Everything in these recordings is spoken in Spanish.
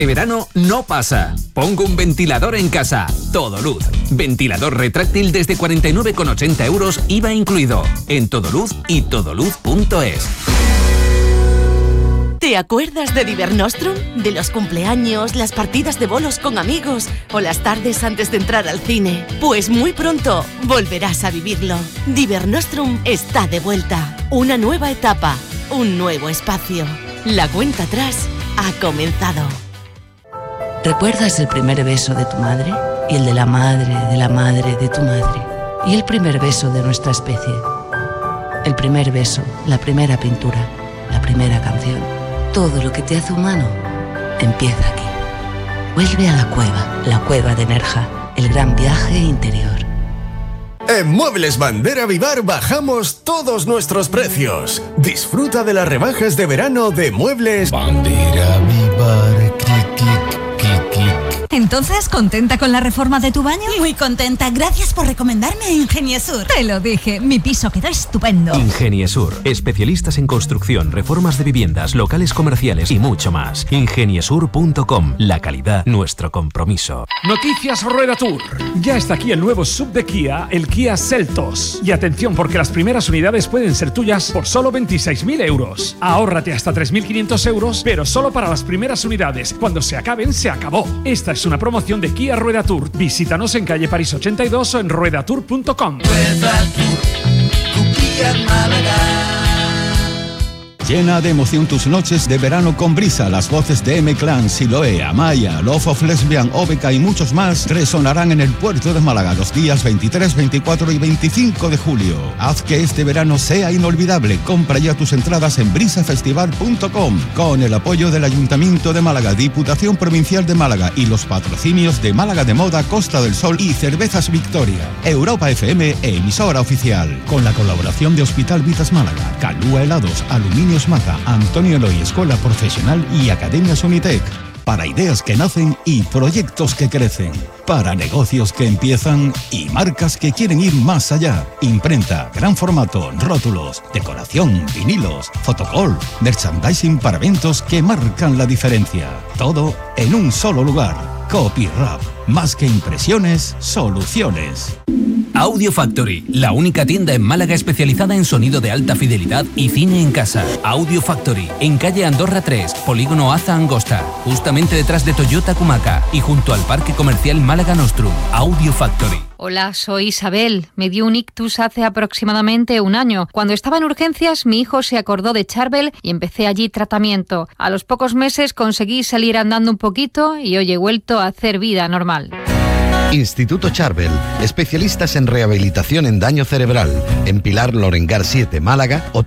De verano no pasa. Pongo un ventilador en casa. Todoluz. Ventilador retráctil desde 49,80 €, IVA incluido. En Todoluz y todoluz.es. ¿Te acuerdas de Divernostrum? De los cumpleaños, las partidas de bolos con amigos o las tardes antes de entrar al cine. Pues muy pronto volverás a vivirlo. Divernostrum está de vuelta. Una nueva etapa, un nuevo espacio. La cuenta atrás ha comenzado. ¿Recuerdas el primer beso de tu madre? Y el de la madre de la madre de tu madre. Y el primer beso de nuestra especie. El primer beso, la primera pintura, la primera canción. Todo lo que te hace humano empieza aquí. Vuelve a la cueva de Nerja, el gran viaje interior. En Muebles Bandera Vivar bajamos todos nuestros precios. Disfruta de las rebajas de verano de Muebles Bandera Vivar. Clic, clic. Entonces, ¿contenta con la reforma de tu baño? Muy contenta, gracias por recomendarme a Ingeniesur. Te lo dije, mi piso quedó estupendo. Ingeniesur, especialistas en construcción, reformas de viviendas, locales comerciales y mucho más. Ingeniesur.com, la calidad, nuestro compromiso. Noticias Rueda Tour. Ya está aquí el nuevo sub de Kia, el Kia Seltos. Y atención, porque las primeras unidades pueden ser tuyas por solo 26.000 €. Ahórrate hasta 3.500 €, pero solo para las primeras unidades. Cuando se acaben, se acabó. Esta es una promoción de Kia Rueda Tour. Visítanos en calle París 82 o en ruedatour.com. Rueda Tour, tu Kia Málaga. Llena de emoción tus noches de verano con Brisa. Las voces de M-Clan, Siloé, Amaya, Love of Lesbian, Obeca y muchos más resonarán en el puerto de Málaga los días 23, 24 y 25 de julio. Haz que este verano sea inolvidable. Compra ya tus entradas en brisafestival.com con el apoyo del Ayuntamiento de Málaga, Diputación Provincial de Málaga y los patrocinios de Málaga de Moda, Costa del Sol y Cervezas Victoria. Europa FM, emisora oficial. Con la colaboración de Hospital Vitas Málaga, Calúa Helados, Aluminios Mata, Antonio Eloy Escuela Profesional y Academias Unitec. Para ideas que nacen y proyectos que crecen. Para negocios que empiezan y marcas que quieren ir más allá. Imprenta, gran formato, rótulos, decoración, vinilos, fotocall, merchandising para eventos que marcan la diferencia. Todo en un solo lugar. Copyrap. Más que impresiones, soluciones. Audio Factory, la única tienda en Málaga especializada en sonido de alta fidelidad y cine en casa. Audio Factory, en calle Andorra 3, Polígono Aza Angosta, justamente detrás de Toyota Kumaca y junto al Parque Comercial Málaga Nostrum. Audio Factory. Hola, soy Isabel. Me dio un ictus hace aproximadamente un año. Cuando estaba en urgencias, mi hijo se acordó de Charbel y empecé allí tratamiento. A los pocos meses conseguí salir andando un poquito y hoy he vuelto a hacer vida normal. Instituto Charbel, especialistas en rehabilitación en daño cerebral, en Pilar Lorengar 7, Málaga o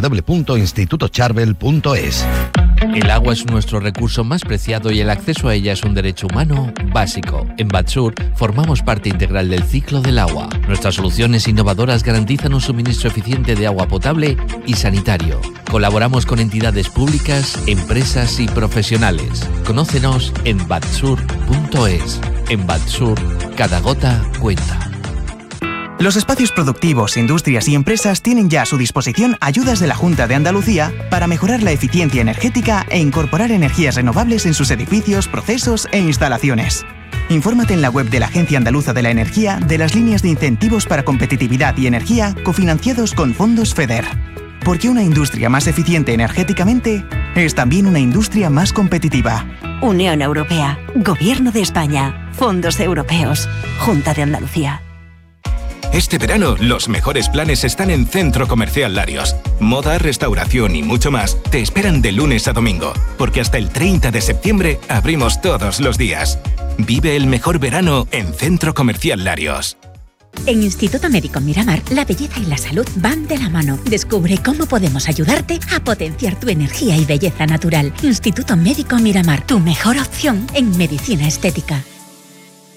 www.institutocharbel.es. El agua es nuestro recurso más preciado y el acceso a ella es un derecho humano básico. En Batsur formamos parte integral del ciclo del agua. Nuestras soluciones innovadoras garantizan un suministro eficiente de agua potable y sanitario. Colaboramos con entidades públicas, empresas y profesionales. Conócenos en batsur.es. En Batsur, cada gota cuenta. Los espacios productivos, industrias y empresas tienen ya a su disposición ayudas de la Junta de Andalucía para mejorar la eficiencia energética e incorporar energías renovables en sus edificios, procesos e instalaciones. Infórmate en la web de la Agencia Andaluza de la Energía de las líneas de incentivos para competitividad y energía cofinanciados con fondos FEDER. Porque una industria más eficiente energéticamente es también una industria más competitiva. Unión Europea, Gobierno de España, Fondos Europeos, Junta de Andalucía. Este verano, los mejores planes están en Centro Comercial Larios. Moda, restauración y mucho más te esperan de lunes a domingo, porque hasta el 30 de septiembre abrimos todos los días. Vive el mejor verano en Centro Comercial Larios. En Instituto Médico Miramar, la belleza y la salud van de la mano. Descubre cómo podemos ayudarte a potenciar tu energía y belleza natural. Instituto Médico Miramar, tu mejor opción en medicina estética.